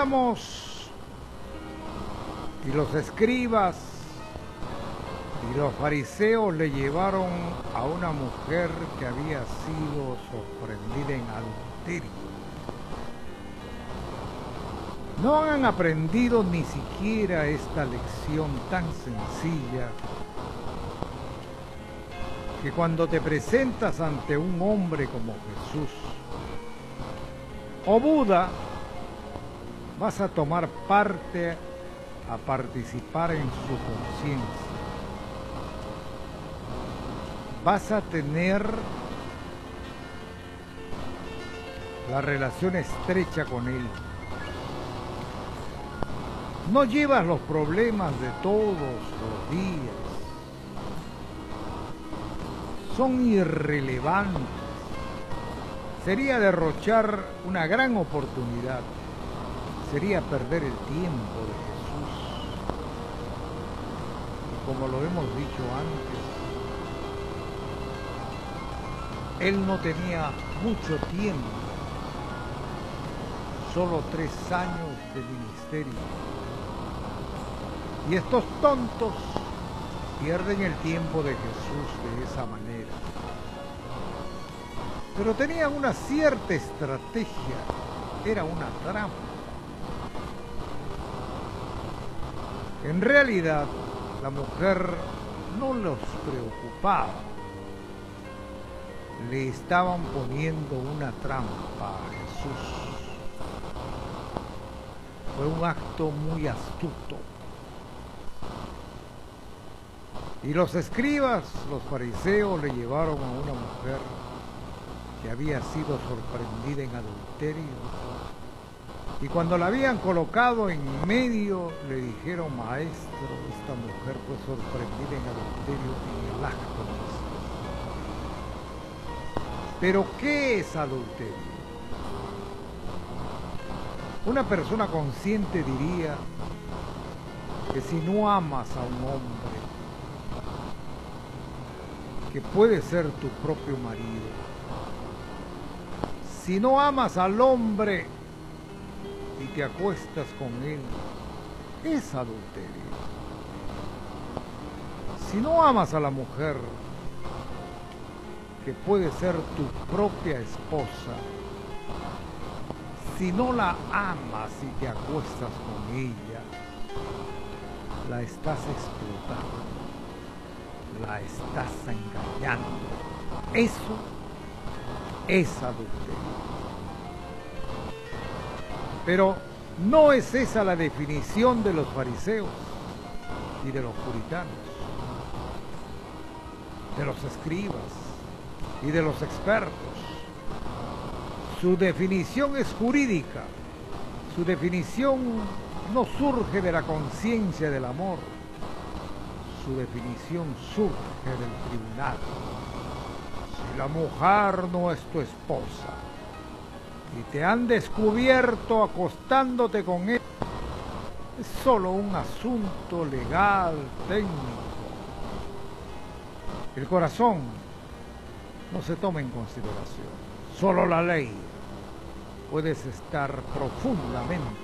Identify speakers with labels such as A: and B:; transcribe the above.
A: leíamos, y los escribas y los fariseos le llevaron a una mujer que había sido sorprendida en adulterio. No han aprendido ni siquiera esta lección tan sencilla, que cuando te presentas ante un hombre como Jesús o Buda, vas a tomar parte a participar en su conciencia. Vas a tener la relación estrecha con él. No llevas los problemas de todos los días. Son irrelevantes. Sería derrochar una gran oportunidad. Sería perder el tiempo de Jesús. Y como lo hemos dicho antes, Él no tenía mucho tiempo, solo 3 años de ministerio. Y estos tontos pierden el tiempo de Jesús de esa manera. Pero tenían una cierta estrategia, era una trampa. En realidad, la mujer no los preocupaba. Le estaban poniendo una trampa a Jesús. Fue un acto muy astuto. Y los escribas, los fariseos, le llevaron a una mujer que había sido sorprendida en adulterio. Y cuando la habían colocado en medio, le dijeron: maestro, esta mujer fue sorprendida en adulterio en el acto mismo. ¿Pero qué es adulterio? Una persona consciente diría que si no amas a un hombre, que puede ser tu propio marido, si no amas al hombre y te acuestas con él, es adulterio. Si no amas a la mujer, que puede ser tu propia esposa, si no la amas y te acuestas con ella, la estás explotando, la estás engañando. Eso es adulterio. Pero no es esa la definición de los fariseos y de los puritanos, de los escribas y de los expertos. Su definición es jurídica. Su definición no surge de la conciencia del amor. Su definición surge del tribunal. Si la mujer no es tu esposa y te han descubierto acostándote con él, es solo un asunto legal, técnico. El corazón no se toma en consideración, solo la ley. Puedes estar profundamente